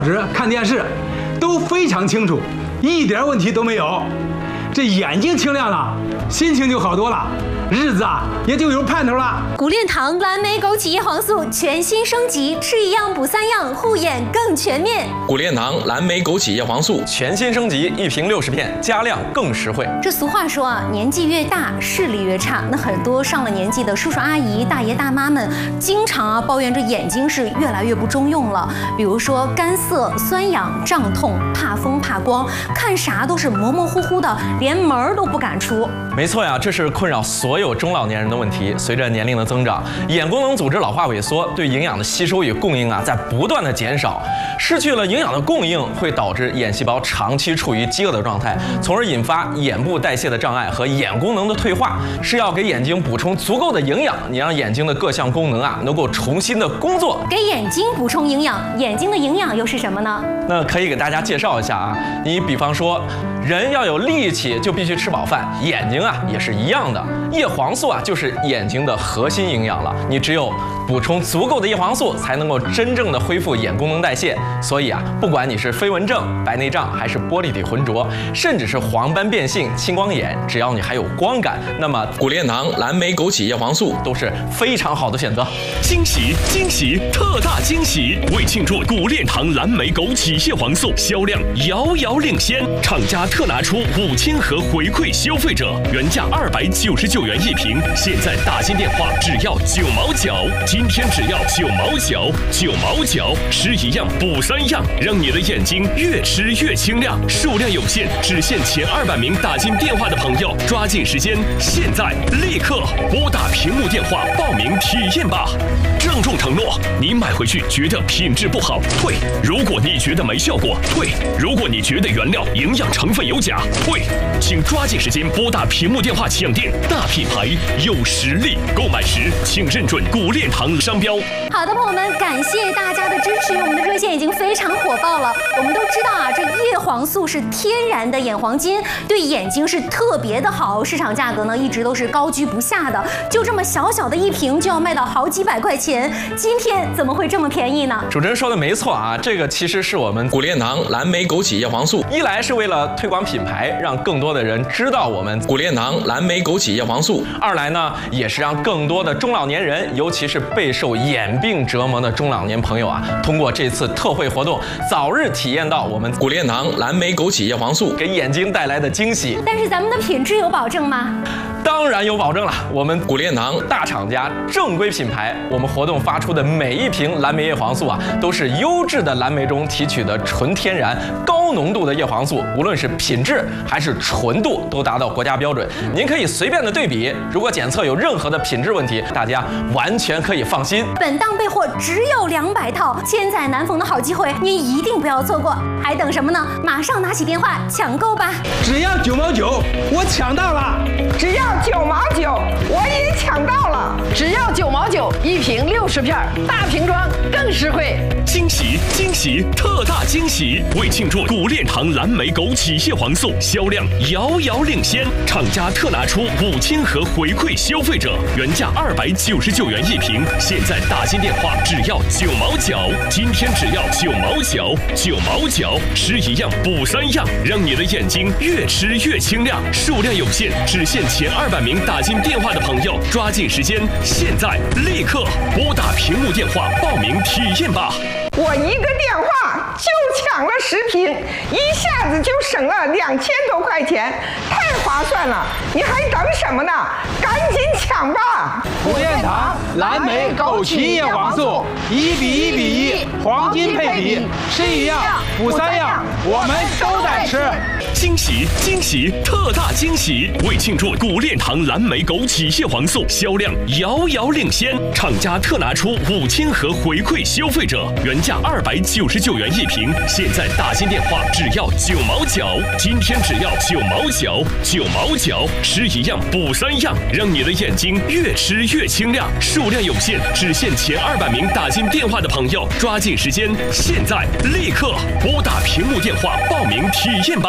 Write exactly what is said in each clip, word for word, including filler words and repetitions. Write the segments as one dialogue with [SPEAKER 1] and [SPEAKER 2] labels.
[SPEAKER 1] 看电视都非常清楚，一点问题都没有。这眼睛清亮了，心情就好多了，日子啊也就有盼头了。
[SPEAKER 2] 谷恋堂蓝莓枸杞叶黄素全新升级，吃一样补三样，护眼更全面。
[SPEAKER 3] 谷恋堂蓝莓枸杞叶黄素
[SPEAKER 4] 全新升级，一瓶六十片，加量更实惠。
[SPEAKER 2] 这俗话说啊，年纪越大视力越差。那很多上了年纪的叔叔阿姨、大爷大妈们，经常啊抱怨这眼睛是越来越不中用了。比如说干涩、酸痒、胀痛、怕风怕光，看啥都是模模糊糊的，连门儿都不敢出。
[SPEAKER 4] 没错呀，这是困扰所有中老年人的问题。随着年龄的增长，眼功能组织老化萎缩，对营养的吸收与供应啊在不断的减少。失去了营养的供应，会导致眼细胞长期处于饥饿的状态，从而引发眼部代谢的障碍和眼功能的退化。是要给眼睛补充足够的营养，你让眼睛的各项功能啊能够重新的工作。
[SPEAKER 2] 给眼睛补充营养，眼睛的营养又是什么呢？
[SPEAKER 4] 那可以给大家介绍一下啊，你比方说，人要有力气就必须吃饱饭，眼睛啊也是一样的。叶黄素啊就是眼睛的核心营养了，你只有补充足够的叶黄素，才能够真正的恢复眼功能代谢。所以啊，不管你是飞蚊症、白内障，还是玻璃体浑浊，甚至是黄斑变性、青光眼，只要你还有光感，那么
[SPEAKER 3] 谷恋堂蓝莓枸杞叶黄素
[SPEAKER 4] 都是非常好的选择。
[SPEAKER 5] 惊喜惊喜特大惊喜！为庆祝谷恋堂蓝莓枸杞叶黄素销量遥遥领先，厂家特拿出五千盒回馈消费者，原价二百九十九元一瓶，现在打进电话只要九毛九，今天只要九毛九，九毛九，吃一样补三样，让你的眼睛越吃越清亮。数量有限，只限前二百名打进电话的朋友，抓紧时间，现在立刻拨打屏幕电话报名体验吧。郑重承诺，你买回去觉得品质不好退，如果你觉得没效果退，如果你觉得原料营养成分有假退，请抓紧时间拨打屏幕电话抢店。大品牌有实力，购买时请认准谷恋堂商标。
[SPEAKER 2] 好的，朋友们，感谢大家的支持，我们的热线已经非常火爆了。我们都知道啊，这叶黄素是天然的眼黄金，对眼睛是特别的好，市场价格呢一直都是高居不下的，就这么小小的一瓶就要卖到好几百块钱，今天怎么会这么便宜呢？
[SPEAKER 4] 主持人说的没错啊，这个其实是我们
[SPEAKER 3] 谷恋堂蓝莓枸杞叶黄素，
[SPEAKER 4] 一来是为了推广品牌，让更多的人知道我们
[SPEAKER 3] 谷恋堂蓝莓枸杞叶黄素；
[SPEAKER 4] 二来呢，也是让更多的中老年人，尤其是备受眼病折磨的中老年朋友啊，通过这次特惠活动，早日体验到我们
[SPEAKER 3] 谷恋堂蓝莓枸杞叶黄素
[SPEAKER 4] 给眼睛带来的惊喜。
[SPEAKER 2] 但是咱们的品质有保证吗？
[SPEAKER 4] 当然有保证了，我们谷恋堂大厂家正规品牌，我们活动发出的每一瓶蓝莓叶黄素啊，都是优质的蓝莓中提取的纯天然高浓度的叶黄素，无论是品质还是纯度都达到国家标准。您可以随便的对比，如果检测有任何的品质问题，大家完全可以放心。
[SPEAKER 2] 本档备货只有两百套，千载难逢的好机会，您一定不要错过，还等什么呢？马上拿起电话抢购吧！
[SPEAKER 1] 只要九毛九，我抢到了！
[SPEAKER 6] 只要九毛九，我也抢到了！只要九毛九，一瓶六十片，大瓶装更实惠。
[SPEAKER 5] 惊喜惊喜特大惊喜！为庆祝谷恋堂蓝莓枸杞叶黄素销量遥遥领先，厂家特拿出五千盒回馈消费者，原价二百九十九元一瓶，现在打进电话只要九毛九，今天只要九毛九，九毛九，吃一样补三样，让你的眼睛越吃越清亮。数量有限，只限前二百名打进电话的朋友，抓紧时间，现在立刻拨打屏幕电话报名体验吧。
[SPEAKER 6] 我一个电话就抢了十瓶，一下子就省了两千多块钱，太划算了！你还等什么呢？赶紧抢吧！
[SPEAKER 1] 谷恋堂蓝莓枸杞叶黄素，一比一比一，黄金配比，吃一样补三样，我们都在吃。
[SPEAKER 5] 惊喜惊喜特大惊喜！为庆祝谷恋堂蓝莓枸杞叶黄素销量遥遥领先，厂家特拿出五千盒回馈消费者，原价二百九十九元一瓶，现在打进电话只要九毛九，今天只要九毛九，九毛九，吃一样补三样，让你的眼睛越吃越清亮。数量有限，只限前二百名打进电话的朋友，抓紧时间，现在立刻拨打屏幕电话报名体验吧。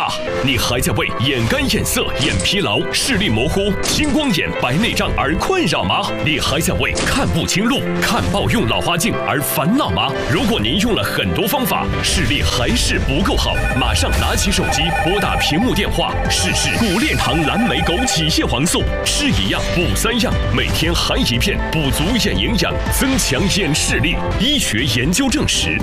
[SPEAKER 5] 你还在为眼干眼涩、眼疲劳、视力模糊、青光眼、白内障而困扰吗？你还在为看不清路、看报用老花镜而烦恼吗？如果您用了很多方法，视力还是不够好，马上拿起手机拨打屏幕电话，试试谷链堂蓝莓枸杞叶黄素，吃一样补三样，每天含一片，补足眼营养，增强眼视力。医学研究证实。